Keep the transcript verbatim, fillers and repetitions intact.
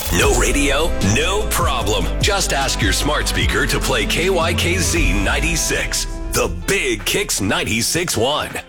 No radio? No problem. Just ask your smart speaker to play K Y K Z ninety-six. The Big Kicks ninety-six point one.